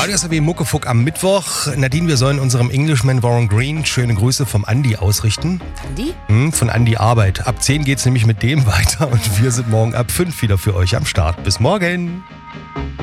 Radio SRW Muckefuck am Mittwoch. Nadine, wir sollen unserem Englishman Warren Green schöne Grüße vom Andi ausrichten. Andi? Von Andi Arbeit. Ab 10 geht's nämlich mit dem weiter und wir sind morgen ab 5 wieder für euch am Start. Bis morgen.